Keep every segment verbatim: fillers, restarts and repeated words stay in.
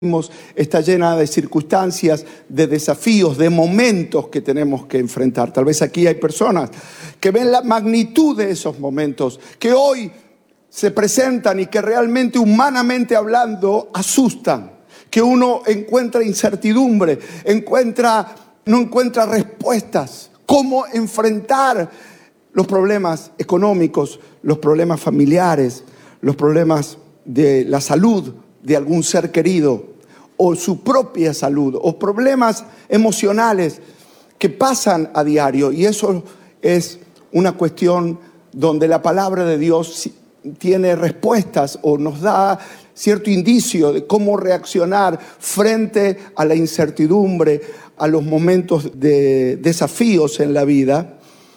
está llena de circunstancias, de desafíos, de momentos que tenemos que enfrentar. Tal vez aquí hay personas que ven la magnitud de esos momentos, que hoy se presentan y que realmente, humanamente hablando, asustan. Que uno encuentra incertidumbre, encuentra, no encuentra respuestas. Cómo enfrentar los problemas económicos, los problemas familiares, los problemas de la salud de algún ser querido, o su propia salud, o problemas emocionales que pasan a diario. Y eso es una cuestión donde la palabra de Dios tiene respuestas o nos da cierto indicio de cómo reaccionar frente a la incertidumbre, a los momentos de desafíos en la vida.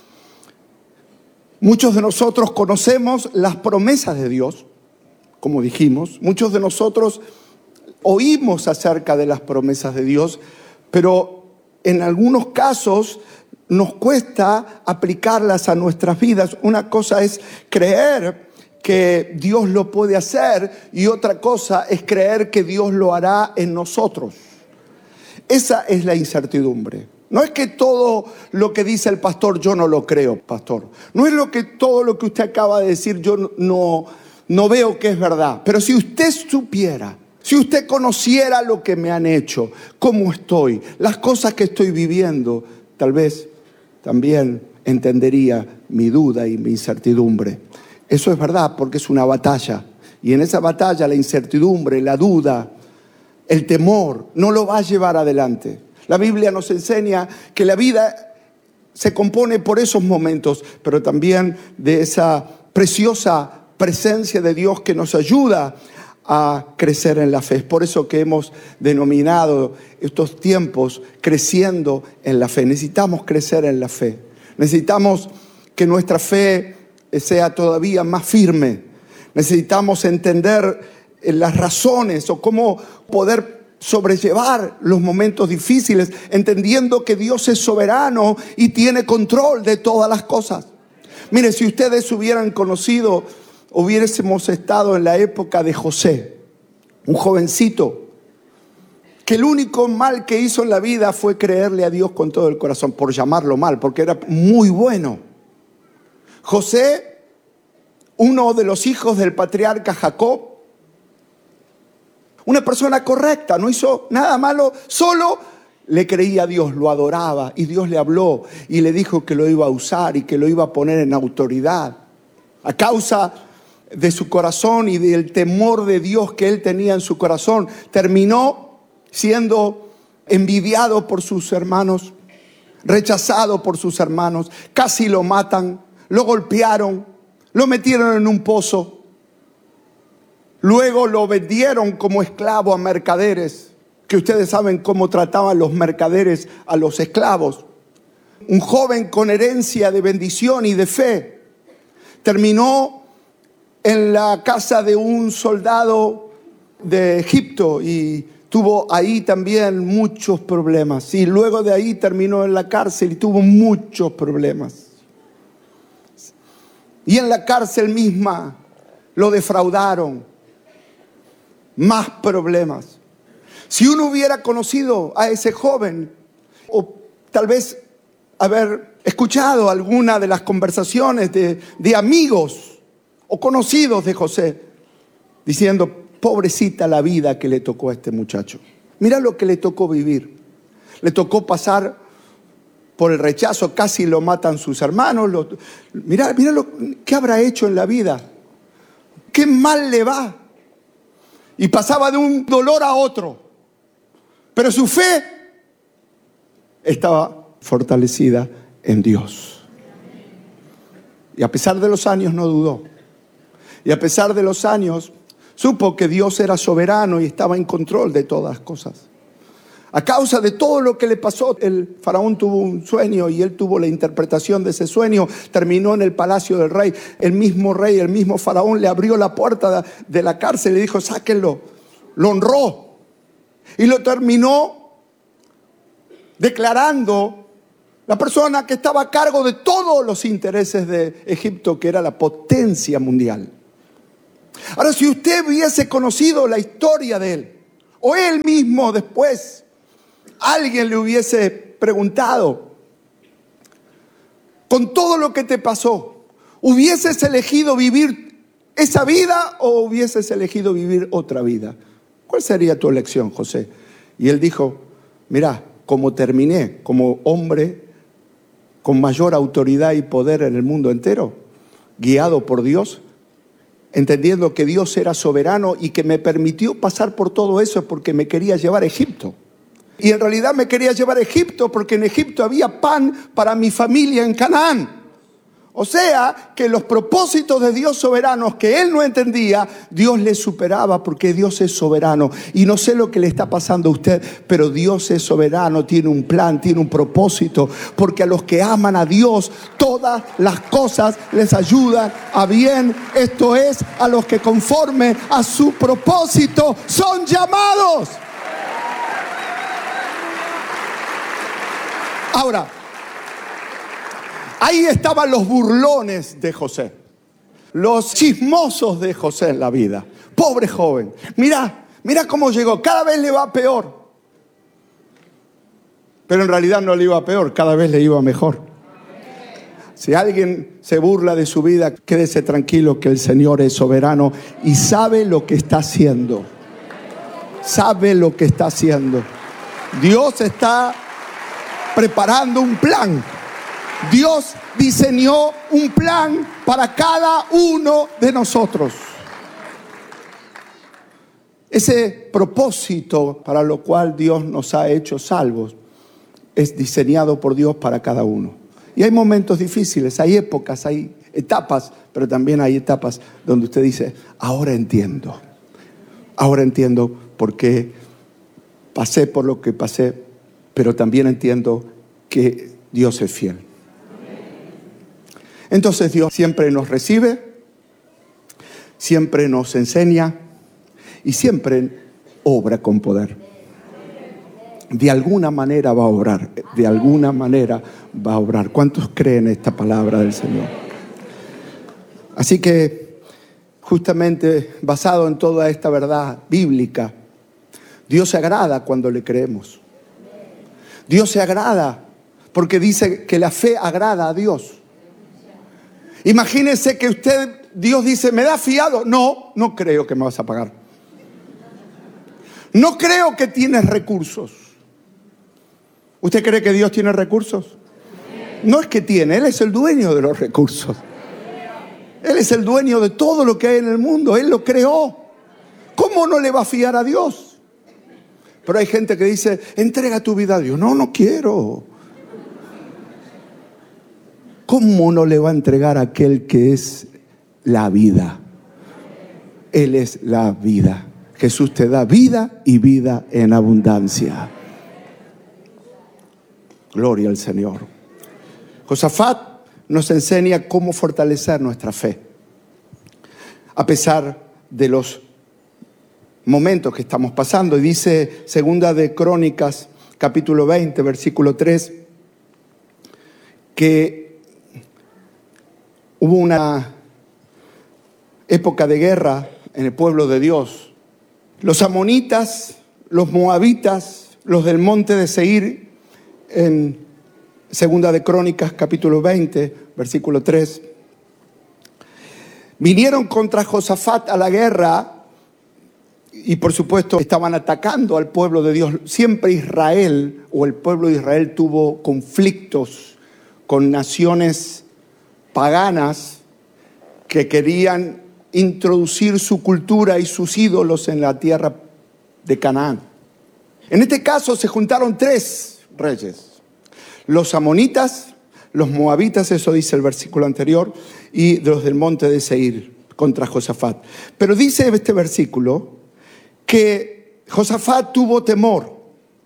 Muchos de nosotros conocemos las promesas de Dios, como dijimos. Muchos de nosotros oímos acerca de las promesas de Dios, pero en algunos casos nos cuesta aplicarlas a nuestras vidas. Una cosa es creer que Dios lo puede hacer y otra cosa es creer que Dios lo hará en nosotros. Esa es la incertidumbre. No es que todo lo que dice el pastor yo no lo creo, pastor. No es lo que todo lo que usted acaba de decir yo no, no veo que es verdad. Pero si usted supiera, si usted conociera lo que me han hecho, cómo estoy, las cosas que estoy viviendo, tal vez también entendería mi duda y mi incertidumbre. Eso es verdad, porque es una batalla. Y en esa batalla la incertidumbre, la duda, el temor no lo va a llevar adelante. La Biblia nos enseña que la vida se compone por esos momentos, pero también de esa preciosa presencia de Dios que nos ayuda a crecer en la fe. Es por eso que hemos denominado estos tiempos creciendo en la fe. Necesitamos crecer en la fe. Necesitamos que nuestra fe sea todavía más firme. Necesitamos entender las razones o cómo poder sobrellevar los momentos difíciles, entendiendo que Dios es soberano y tiene control de todas las cosas. Mire, si ustedes hubieran conocido, hubiésemos estado en la época de José, un jovencito, que el único mal que hizo en la vida fue creerle a Dios con todo el corazón, por llamarlo mal, porque era muy bueno. José, uno de los hijos del patriarca Jacob, una persona correcta, no hizo nada malo, solo le creía a Dios, lo adoraba y Dios le habló y le dijo que lo iba a usar y que lo iba a poner en autoridad. A causa de su corazón y del temor de Dios que él tenía en su corazón, terminó siendo envidiado por sus hermanos, rechazado por sus hermanos, casi lo matan, lo golpearon, lo metieron en un pozo. Luego lo vendieron como esclavo a mercaderes, que ustedes saben cómo trataban los mercaderes a los esclavos. Un joven con herencia de bendición y de fe terminó en la casa de un soldado de Egipto y tuvo ahí también muchos problemas. Y luego de ahí terminó en la cárcel y tuvo muchos problemas. Y en la cárcel misma lo defraudaron. Más problemas. Si uno hubiera conocido a ese joven, o tal vez haber escuchado alguna de las conversaciones de, de amigos o conocidos de José, diciendo, pobrecita la vida que le tocó a este muchacho. Mira lo que le tocó vivir. Le tocó pasar por el rechazo, casi lo matan sus hermanos. Lo, mira, mira lo que habrá hecho en la vida. Qué mal le va. Y pasaba de un dolor a otro. Pero su fe estaba fortalecida en Dios. Y a pesar de los años no dudó. Y a pesar de los años supo que Dios era soberano y estaba en control de todas las cosas. A causa de todo lo que le pasó, el faraón tuvo un sueño y él tuvo la interpretación de ese sueño. Terminó en el palacio del rey. El mismo rey, el mismo faraón le abrió la puerta de la cárcel y le dijo, sáquenlo. Lo honró y lo terminó declarando la persona que estaba a cargo de todos los intereses de Egipto, que era la potencia mundial. Ahora, si usted hubiese conocido la historia de él, o él mismo después, alguien le hubiese preguntado, con todo lo que te pasó, ¿hubieses elegido vivir esa vida o hubieses elegido vivir otra vida? ¿Cuál sería tu elección, José? Y él dijo, mira, como terminé como hombre con mayor autoridad y poder en el mundo entero, guiado por Dios, entendiendo que Dios era soberano y que me permitió pasar por todo eso porque me quería llevar a Egipto. Y en realidad me quería llevar a Egipto porque en Egipto había pan para mi familia en Canaán. O sea, que los propósitos de Dios soberanos que él no entendía, Dios le superaba porque Dios es soberano. Y no sé lo que le está pasando a usted, pero Dios es soberano, tiene un plan, tiene un propósito. Porque a los que aman a Dios, todas las cosas les ayudan a bien. Esto es, a los que conforme a su propósito son llamados. Ahora, ahí estaban los burlones de José, los chismosos de José en la vida. Pobre joven, mira, mira cómo llegó, cada vez le va peor. Pero en realidad no le iba peor, cada vez le iba mejor. Si alguien se burla de su vida, quédese tranquilo que el Señor es soberano y sabe lo que está haciendo. Sabe lo que está haciendo. Dios está preparando un plan. Dios diseñó un plan para cada uno de nosotros. Ese propósito para lo cual Dios nos ha hecho salvos es diseñado por Dios para cada uno. Y hay momentos difíciles, hay épocas, hay etapas, pero también hay etapas donde usted dice, ahora entiendo. Ahora entiendo por qué pasé por lo que pasé, pero también entiendo que Dios es fiel. Entonces Dios siempre nos recibe, siempre nos enseña y siempre obra con poder. De alguna manera va a obrar, de alguna manera va a obrar. ¿Cuántos creen esta palabra del Señor? Así que, justamente basado en toda esta verdad bíblica, Dios se agrada cuando le creemos. Dios se agrada porque dice que la fe agrada a Dios. Imagínese que usted, Dios dice, ¿me da fiado? No, no creo que me vas a pagar. No creo que tienes recursos. ¿Usted cree que Dios tiene recursos? No es que tiene, Él es el dueño de los recursos. Él es el dueño de todo lo que hay en el mundo. Él lo creó. ¿Cómo no le va a fiar a Dios? Pero hay gente que dice, entrega tu vida a Dios. No, no quiero. ¿Cómo no le va a entregar a aquel que es la vida? Él es la vida. Jesús te da vida y vida en abundancia. Gloria al Señor. Josafat nos enseña cómo fortalecer nuestra fe, a pesar de los momentos que estamos pasando. Y dice Segunda de Crónicas, capítulo veinte, versículo tres, que hubo una época de guerra en el pueblo de Dios. Los amonitas, los moabitas, los del monte de Seir, en Segunda de Crónicas, capítulo veinte, versículo tres, vinieron contra Josafat a la guerra y por supuesto estaban atacando al pueblo de Dios. Siempre Israel o el pueblo de Israel tuvo conflictos con naciones paganas que querían introducir su cultura y sus ídolos en la tierra de Canaán. En este caso se juntaron tres reyes: los amonitas, los moabitas, eso dice el versículo anterior, y los del monte de Seir contra Josafat. Pero dice este versículo que Josafat tuvo temor,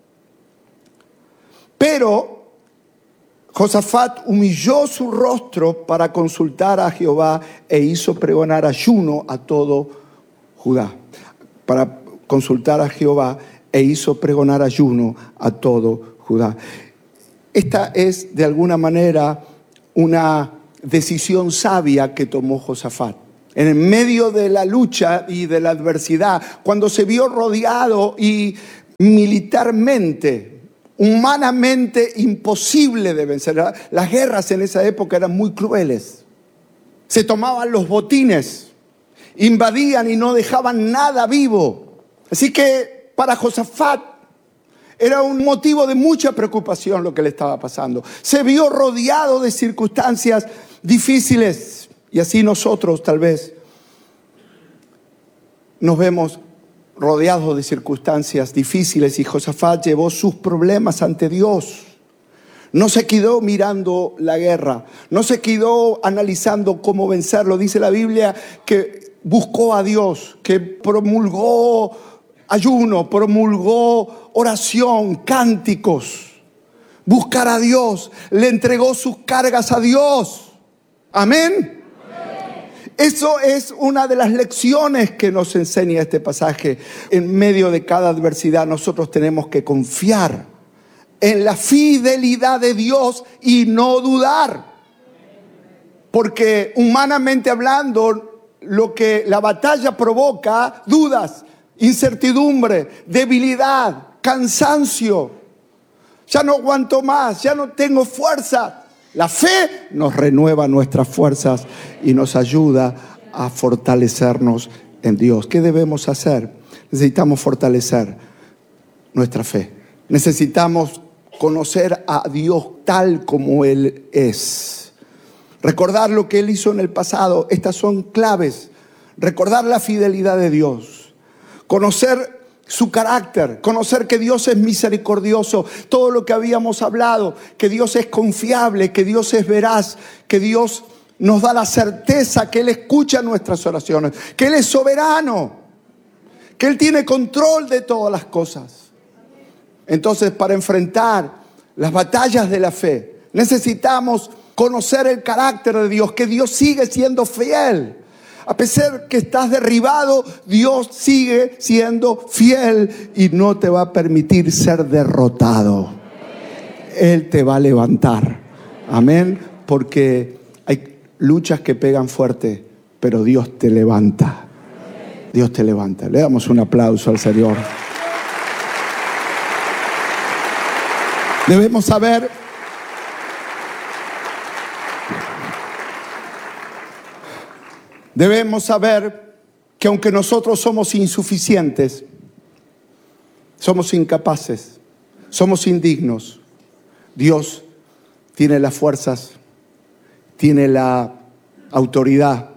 pero Josafat humilló su rostro para consultar a Jehová e hizo pregonar ayuno a todo Judá. Para consultar a Jehová e hizo pregonar ayuno a todo Judá. Esta es de alguna manera una decisión sabia que tomó Josafat. en medio de la lucha y de la adversidad, cuando se vio rodeado y militarmente, humanamente imposible de vencer. Las guerras en esa época eran muy crueles. Se tomaban los botines, invadían y no dejaban nada vivo. Así que para Josafat era un motivo de mucha preocupación lo que le estaba pasando. Se vio rodeado de circunstancias difíciles. Y así nosotros tal vez nos vemos rodeados de circunstancias difíciles, y Josafat llevó sus problemas ante Dios. No se quedó mirando la guerra, no se quedó analizando cómo vencerlo. Dice la Biblia que buscó a Dios, que promulgó ayuno, promulgó oración, cánticos, buscar a Dios, le entregó sus cargas a Dios. Amén. Eso es una de las lecciones que nos enseña este pasaje. En medio de cada adversidad nosotros tenemos que confiar en la fidelidad de Dios y no dudar. Porque humanamente hablando, lo que la batalla provoca, dudas, incertidumbre, debilidad, cansancio. Ya no aguanto más, ya no tengo fuerza. La fe nos renueva nuestras fuerzas y nos ayuda a fortalecernos en Dios. ¿Qué debemos hacer? Necesitamos fortalecer nuestra fe. Necesitamos conocer a Dios tal como Él es. Recordar lo que Él hizo en el pasado. Estas son claves. Recordar la fidelidad de Dios. Conocer su carácter, conocer que Dios es misericordioso, todo lo que habíamos hablado, que Dios es confiable, que Dios es veraz, que Dios nos da la certeza que Él escucha nuestras oraciones, que Él es soberano, que Él tiene control de todas las cosas. Entonces, para enfrentar las batallas de la fe, necesitamos conocer el carácter de Dios, que Dios sigue siendo fiel. A pesar que estás derribado, Dios sigue siendo fiel y no te va a permitir ser derrotado. Él te va a levantar. Amén. Porque hay luchas que pegan fuerte, pero Dios te levanta. Dios te levanta. Le damos un aplauso al Señor. Debemos saber Debemos saber que aunque nosotros somos insuficientes, somos incapaces, somos indignos, Dios tiene las fuerzas, tiene la autoridad.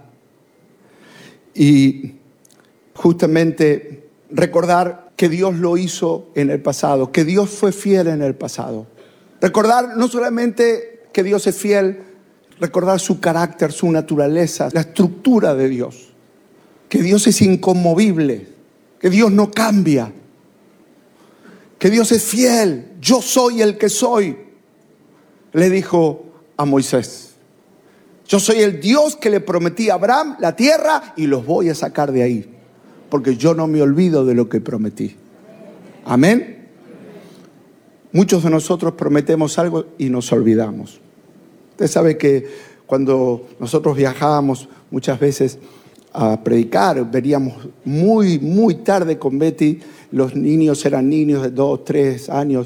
Y justamente recordar que Dios lo hizo en el pasado, que Dios fue fiel en el pasado. Recordar no solamente que Dios es fiel, recordar su carácter, su naturaleza, la estructura de Dios. Que Dios es inconmovible, que Dios no cambia, que Dios es fiel. Yo soy el que soy, le dijo a Moisés. Yo soy el Dios que le prometí a Abraham la tierra y los voy a sacar de ahí, porque yo no me olvido de lo que prometí. Amén. Muchos de nosotros prometemos algo y nos olvidamos. Usted sabe que cuando nosotros viajábamos muchas veces a predicar, veníamos muy, muy tarde con Betty. Los niños eran niños de dos, tres años.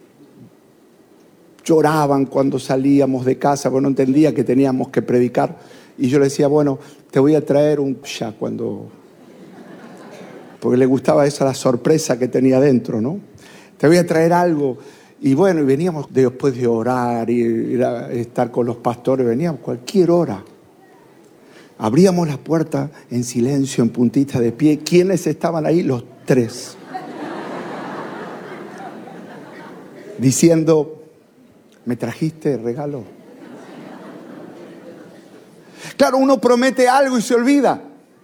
Lloraban cuando salíamos de casa, porque no entendía que teníamos que predicar. Y yo le decía, bueno, te voy a traer un ya cuando... Porque le gustaba esa la sorpresa que tenía dentro, ¿no? Te voy a traer algo. Y bueno, y veníamos después de orar y ir a estar con los pastores, veníamos cualquier hora. Abríamos la puerta en silencio, en puntita de pie. ¿Quiénes estaban ahí? Los tres. Diciendo, ¿me trajiste regalo? Claro, uno promete algo y se olvida.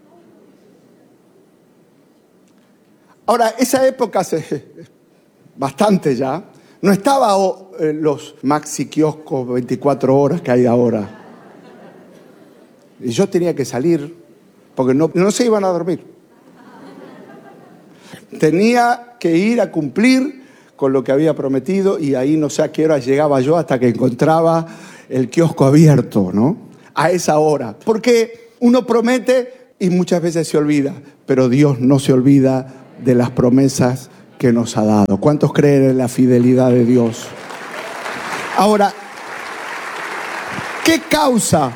Ahora, esa época hace bastante ya. No estaba oh, eh, los maxi kioscos veinticuatro horas que hay ahora. Y yo tenía que salir porque no, no se iban a dormir. Tenía que ir a cumplir con lo que había prometido y ahí no sé a qué hora llegaba yo hasta que encontraba el kiosco abierto, ¿no? A esa hora. Porque uno promete, y muchas veces se olvida, pero Dios no se olvida de las promesas que nos ha dado. ¿Cuántos creen en la fidelidad de Dios? Ahora, ¿qué causa?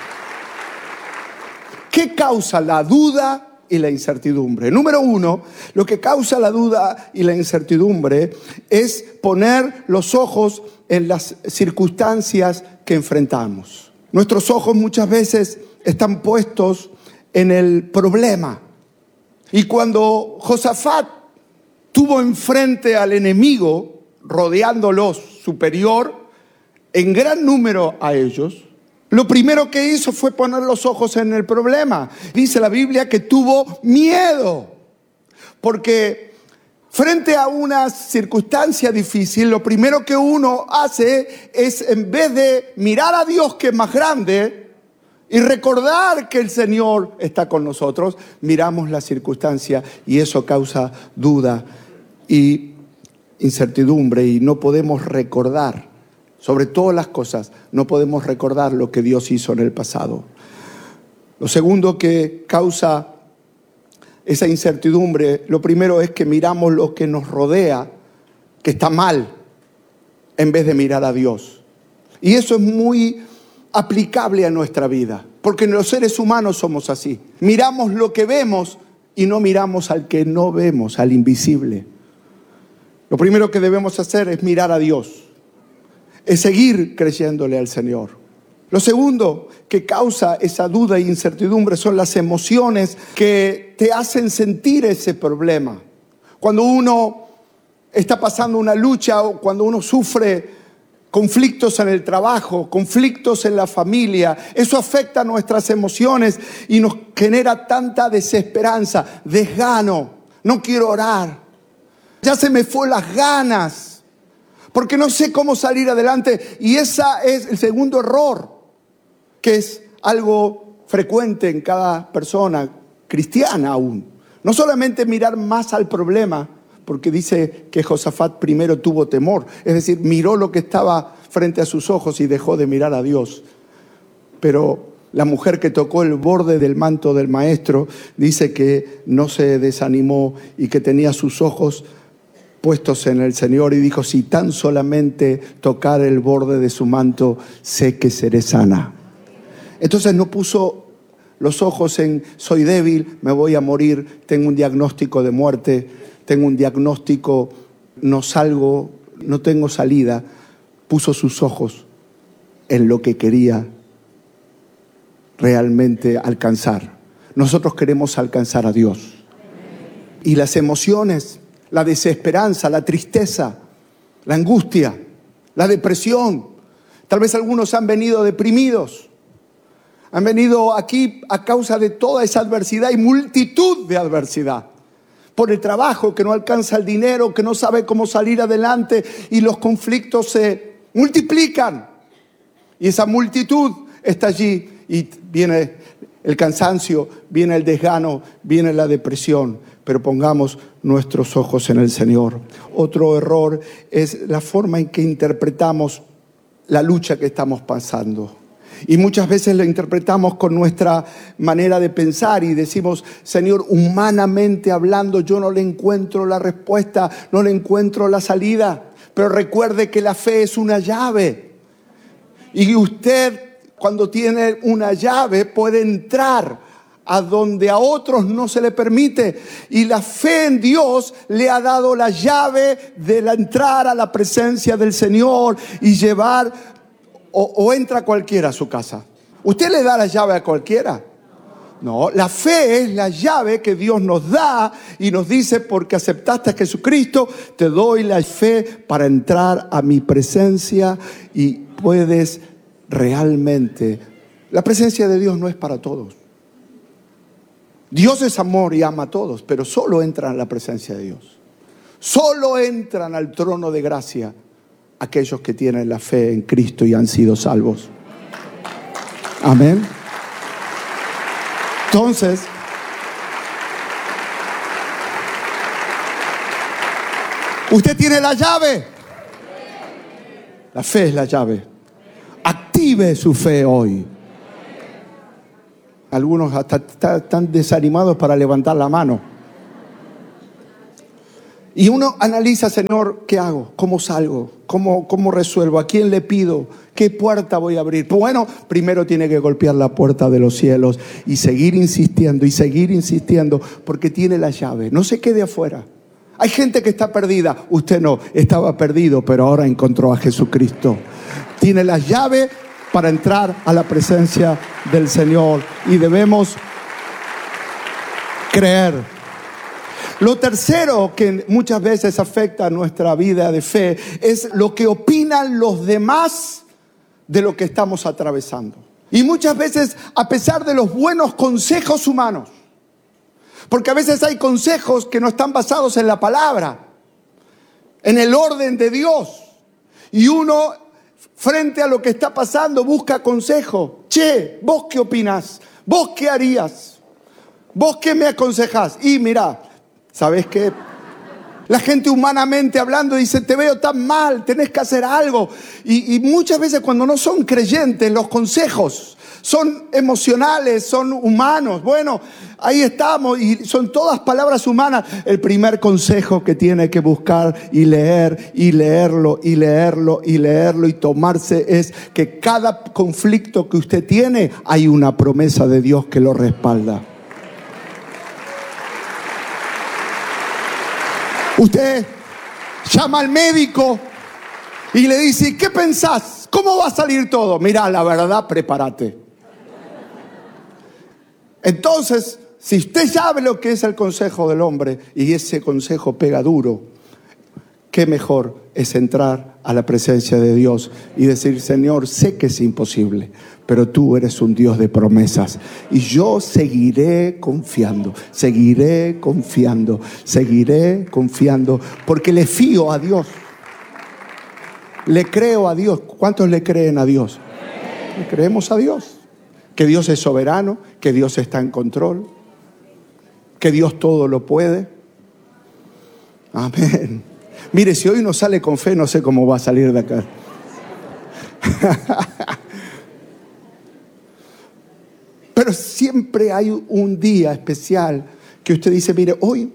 ¿Qué causa la duda y la incertidumbre? Número uno, lo que causa la duda y la incertidumbre es poner los ojos en las circunstancias que enfrentamos. Nuestros ojos muchas veces están puestos en el problema. Y cuando Josafat tuvo enfrente al enemigo, rodeándolos superior, en gran número a ellos, lo primero que hizo fue poner los ojos en el problema. Dice la Biblia que tuvo miedo, porque frente a una circunstancia difícil, lo primero que uno hace es, en vez de mirar a Dios, que es más grande, y recordar que el Señor está con nosotros, miramos la circunstancia y eso causa duda y incertidumbre y no podemos recordar. Sobre todas las cosas, no podemos recordar lo que Dios hizo en el pasado. Lo segundo que causa esa incertidumbre, lo primero es que miramos lo que nos rodea, que está mal, en vez de mirar a Dios. Y eso es muy aplicable a nuestra vida, porque los seres humanos somos así. Miramos lo que vemos y no miramos al que no vemos, al invisible. Lo primero que debemos hacer es mirar a Dios. Es seguir creyéndole al Señor. Lo segundo que causa esa duda e incertidumbre son las emociones que te hacen sentir ese problema. Cuando uno está pasando una lucha o cuando uno sufre conflictos en el trabajo, conflictos en la familia, eso afecta nuestras emociones y nos genera tanta desesperanza, desgano. No quiero orar. Ya se me fue las ganas. Porque no sé cómo salir adelante. Y ese es el segundo error, que es algo frecuente en cada persona cristiana aún. No solamente mirar más al problema, porque dice que Josafat primero tuvo temor. Es decir, miró lo que estaba frente a sus ojos y dejó de mirar a Dios. Pero la mujer que tocó el borde del manto del maestro dice que no se desanimó y que tenía sus ojos puestos en el Señor y dijo: si tan solamente tocar el borde de su manto, sé que seré sana. Entonces no puso los ojos en soy débil, me voy a morir, tengo un diagnóstico de muerte, tengo un diagnóstico, no salgo, no tengo salida. Puso sus ojos en lo que quería realmente alcanzar. Nosotros queremos alcanzar a Dios. Y las emociones, la desesperanza, la tristeza, la angustia, la depresión. Tal vez algunos han venido deprimidos. Han venido aquí a causa de toda esa adversidad y multitud de adversidad. Por el trabajo, que no alcanza el dinero, que no sabe cómo salir adelante y los conflictos se multiplican. Y esa multitud está allí y viene el cansancio, viene el desgano, viene la depresión. Pero pongamos nuestros ojos en el Señor. Otro error es la forma en que interpretamos la lucha que estamos pasando. Y muchas veces lo interpretamos con nuestra manera de pensar y decimos: Señor, humanamente hablando, yo no le encuentro la respuesta, no le encuentro la salida. Pero recuerde que la fe es una llave. Y usted, cuando tiene una llave, puede entrar a donde a otros no se le permite. Y la fe en Dios le ha dado la llave de la entrar a la presencia del Señor y llevar, o, o entra cualquiera a su casa. ¿Usted le da la llave a cualquiera? No, la fe es la llave que Dios nos da y nos dice: porque aceptaste a Jesucristo, te doy la fe para entrar a mi presencia y puedes realmente. La presencia de Dios no es para todos. Dios es amor y ama a todos, pero solo entran a la presencia de Dios. Solo entran al trono de gracia aquellos que tienen la fe en Cristo y han sido salvos. Amén. Entonces, usted tiene la llave. La fe es la llave. Active su fe hoy. Algunos hasta están desanimados para levantar la mano. Y uno analiza, Señor, ¿qué hago? ¿Cómo salgo? ¿Cómo, cómo resuelvo? ¿A quién le pido? ¿Qué puerta voy a abrir? Pues bueno, primero tiene que golpear la puerta de los cielos y seguir insistiendo y seguir insistiendo porque tiene la llave. No se quede afuera. Hay gente que está perdida. Usted no, estaba perdido, pero ahora encontró a Jesucristo. Tiene la llave para entrar a la presencia del Señor y debemos creer. Lo tercero que muchas veces afecta a nuestra vida de fe es lo que opinan los demás de lo que estamos atravesando. Y muchas veces, a pesar de los buenos consejos humanos, porque a veces hay consejos que no están basados en la palabra, en el orden de Dios, y uno, frente a lo que está pasando, busca consejo. Che, ¿vos qué opinás? ¿Vos qué harías? ¿Vos qué me aconsejás? Y mirá, ¿sabes qué? La gente humanamente hablando dice, te veo tan mal, tenés que hacer algo. Y, y muchas veces cuando no son creyentes, los consejos son emocionales, son humanos. Bueno, ahí estamos y son todas palabras humanas. El primer consejo que tiene que buscar y leer y leerlo y leerlo y leerlo y tomarse es que cada conflicto que usted tiene hay una promesa de Dios que lo respalda. Usted llama al médico y le dice, ¿qué pensás? ¿Cómo va a salir todo? Mirá, la verdad, prepárate. Entonces, si usted sabe lo que es el consejo del hombre y ese consejo pega duro, qué mejor es entrar a la presencia de Dios y decir, Señor, sé que es imposible, pero tú eres un Dios de promesas y yo seguiré confiando, seguiré confiando, seguiré confiando, porque le fío a Dios, le creo a Dios. ¿Cuántos le creen a Dios? Le creemos a Dios, que Dios es soberano, que Dios está en control, que Dios todo lo puede. Amén. Mire, si hoy no sale con fe, no sé cómo va a salir de acá. Pero siempre hay un día especial que usted dice, mire, hoy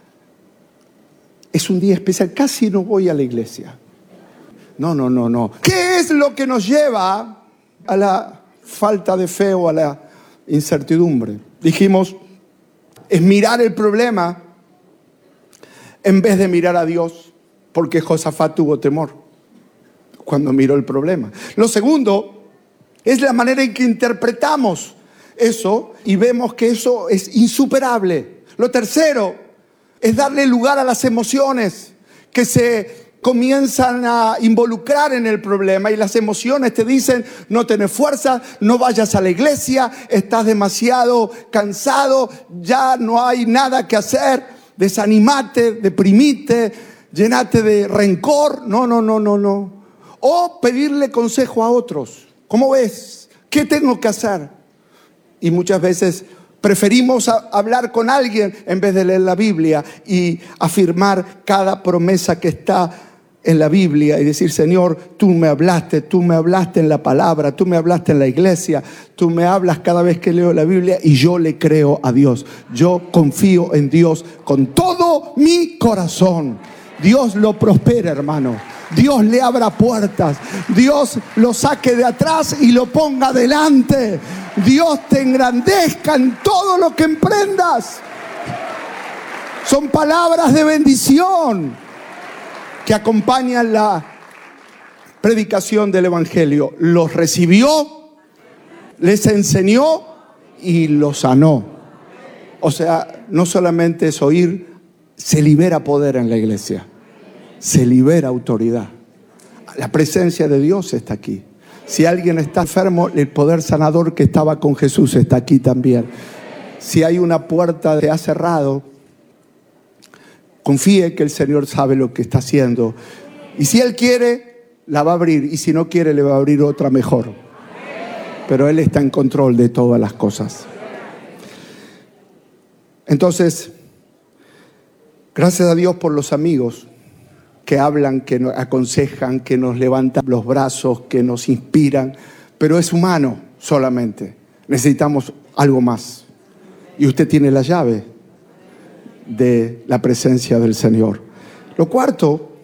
es un día especial, casi no voy a la iglesia. No, no, no, no. ¿Qué es lo que nos lleva a la falta de fe o a la incertidumbre? Dijimos, es mirar el problema en vez de mirar a Dios, porque Josafat tuvo temor cuando miró el problema. Lo segundo es la manera en que interpretamos eso y vemos que eso es insuperable. Lo tercero es darle lugar a las emociones que se comienzan a involucrar en el problema y las emociones te dicen, no tenés fuerza, no vayas a la iglesia, estás demasiado cansado, ya no hay nada que hacer, desanimate, deprimite, llenate de rencor. No, no, no, no, no. O pedirle consejo a otros. ¿Cómo ves? ¿Qué tengo que hacer? Y muchas veces preferimos a hablar con alguien en vez de leer la Biblia y afirmar cada promesa que está en la Biblia y decir, Señor, tú me hablaste, tú me hablaste en la palabra, tú me hablaste en la iglesia, tú me hablas cada vez que leo la Biblia y yo le creo a Dios. Yo confío en Dios con todo mi corazón. Dios lo prospera, hermano. Dios le abra puertas. Dios lo saque de atrás y lo ponga adelante. Dios te engrandezca en todo lo que emprendas. Son palabras de bendición que acompañan la predicación del Evangelio. Los recibió, les enseñó y los sanó. O sea, no solamente es oír, se libera poder en la iglesia. Se libera autoridad. La presencia de Dios está aquí. Si alguien está enfermo, el poder sanador que estaba con Jesús está aquí también. Si hay una puerta que ha cerrado, confíe que el Señor sabe lo que está haciendo. Y si Él quiere, la va a abrir. Y si no quiere, le va a abrir otra mejor. Pero Él está en control de todas las cosas. Entonces, gracias a Dios por los amigos que hablan, que nos aconsejan, que nos levantan los brazos, que nos inspiran. Pero es humano solamente. Necesitamos algo más. Y usted tiene la llave de la presencia del Señor. Lo cuarto